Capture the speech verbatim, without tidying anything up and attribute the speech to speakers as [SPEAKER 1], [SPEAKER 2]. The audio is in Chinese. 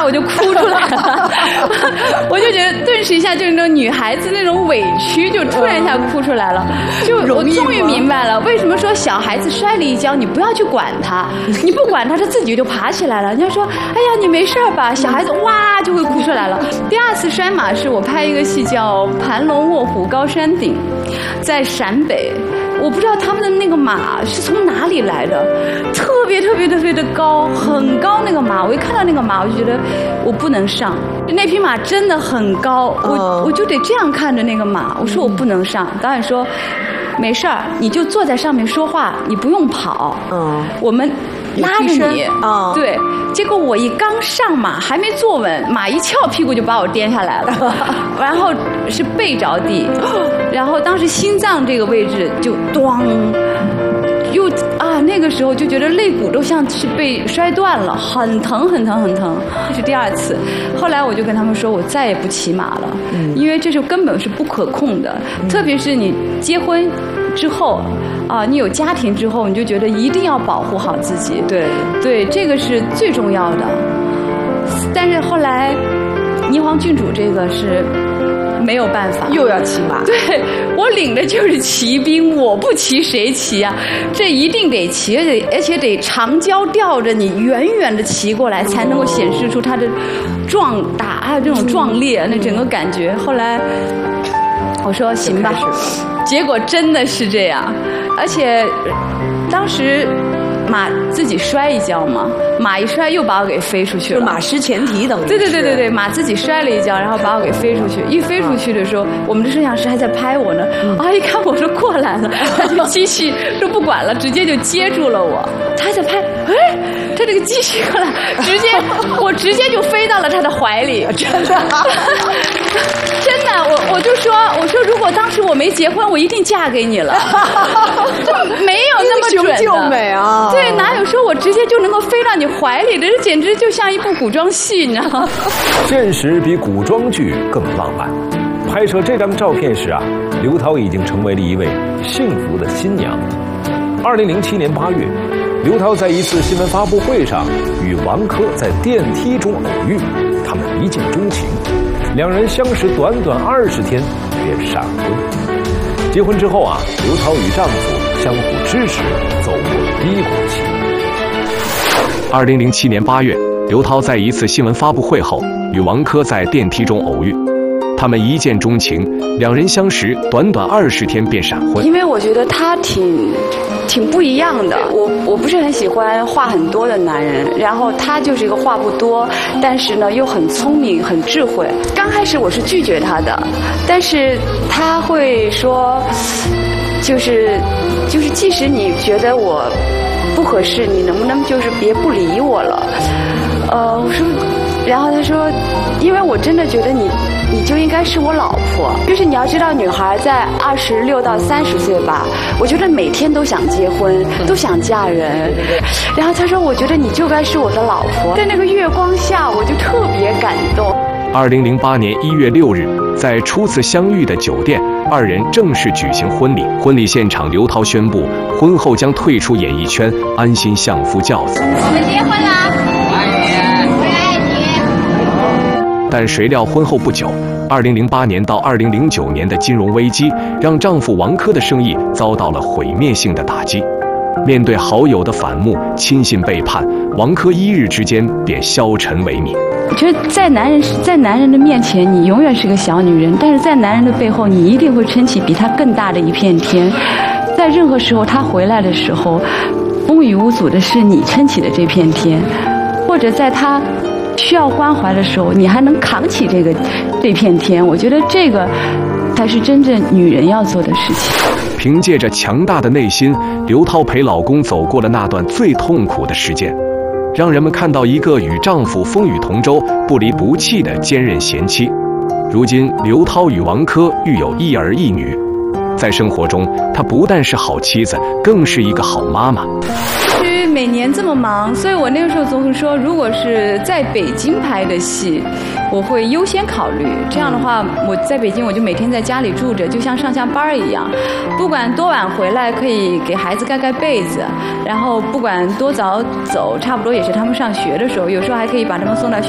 [SPEAKER 1] 我就哭出来了，我就觉得顿时一下就是那种女孩子那种委屈，就突然一下哭出来了。就我终于明白了，为什么说小孩子摔了一跤，你不要去管他，你不管他，他自己就爬起来了。人家说，哎呀，你没事吧？小孩子哇就会哭出来了。第二次摔马是我拍一个戏叫《盘龙卧虎高山顶》，在陕北。我不知道他们的那个马是从哪里来的，特别特别特别的高，很高那个马。我一看到那个马，我就觉得我不能上。那匹马真的很高，我我就得这样看着那个马。我说我不能上。导演说没事儿，你就坐在上面说话，你不用跑。嗯，我们拉着你。啊，对。结果我一刚上马，还没坐稳，马一翘屁股就把我颠下来了，然后是背着地，然后当时心脏这个位置就咣，又啊那个时候就觉得肋骨都像是被摔断了，很疼很疼很疼。这是第二次，后来我就跟他们说，我再也不骑马了，因为这就根本是不可控的，特别是你结婚之后。啊，你有家庭之后，你就觉得一定要保护好自己。对对，这个是最重要的。但是后来，霓凰郡主这个是没有办法，
[SPEAKER 2] 又要骑马。
[SPEAKER 1] 对，我领的就是骑兵，我不骑谁骑啊？这一定得骑，而且而且得长焦吊着你，远远的骑过来，才能够显示出它的壮大，还有这种壮烈，那整个感觉。后来我说行吧，结果真的是这样。而且当时马自己摔一跤嘛，马一摔又把我给飞出去了，
[SPEAKER 2] 马失前蹄等于。
[SPEAKER 1] 对对对对对，马自己摔了一跤，然后把我给飞出去。一飞出去的时候，我们的摄像师还在拍我呢，啊，一看我说过来了，他就机器都不管了，直接就接住了我。他还在拍，哎，他这个机器过来，直接我直接就飞到了他的怀里，真的。真的，我我就说，我说如果当时我没结婚，我一定嫁给你了。就没有那么准的。英
[SPEAKER 2] 雄救美啊！
[SPEAKER 1] 对，哪有说我直接就能够飞到你怀里的？这简直就像一部古装戏，你知道吗？
[SPEAKER 3] 现实比古装剧更浪漫。拍摄这张照片时啊，刘涛已经成为了一位幸福的新娘。二零零七年八月，刘涛在一次新闻发布会上与王珂在电梯中偶遇，他们一见钟情。两人相识短短二十天便闪婚。结婚之后啊，刘涛与丈夫相互支持，走过低谷期。
[SPEAKER 4] 二零零七年八月，刘涛在一次新闻发布会后与王珂在电梯中偶遇，他们一见钟情，两人相识短短二十天便闪婚。
[SPEAKER 1] 因为我觉得他挺挺不一样的，我我不是很喜欢话很多的男人，然后他就是一个话不多，但是呢又很聪明很智慧。刚开始我是拒绝他的，但是他会说，就是就是即使你觉得我不合适，你能不能就是别不理我了？呃，我说，然后他说，因为我真的觉得你。你就应该是我老婆，就是你要知道，女孩在二十六到三十岁吧，我觉得每天都想结婚，都想嫁人。然后他说，我觉得你就该是我的老婆。在那个月光下，我就特别感动。
[SPEAKER 4] 二零零八年一月六日，在初次相遇的酒店，二人正式举行婚礼。婚礼现场，刘涛宣布婚后将退出演艺圈，安心相夫教子。
[SPEAKER 5] 我们结婚了，我爱你，我也爱你。
[SPEAKER 4] 但谁料婚后不久，二零零八年到二零零九年的金融危机让丈夫王珂的生意遭到了毁灭性的打击。面对好友的反目、亲信背叛，王珂一日之间便消沉萎靡。
[SPEAKER 1] 我觉得在男人在男人的面前，你永远是个小女人；但是在男人的背后，你一定会撑起比他更大的一片天。在任何时候，他回来的时候，风雨无阻的是你撑起的这片天，或者在他需要关怀的时候，你还能扛起这个这片天。我觉得这个才是真正女人要做的事情。
[SPEAKER 4] 凭借着强大的内心，刘涛陪老公走过了那段最痛苦的时间，让人们看到一个与丈夫风雨同舟、不离不弃的坚韧贤妻。如今，刘涛与王珂育有一儿一女，在生活中，她不但是好妻子，更是一个好妈妈。
[SPEAKER 1] 每年这么忙，所以我那个时候总是说，如果是在北京拍的戏，我会优先考虑。这样的话，我在北京我就每天在家里住着，就像上下班一样，不管多晚回来，可以给孩子盖盖被子，然后不管多早走，差不多也是他们上学的时候，有时候还可以把他们送到学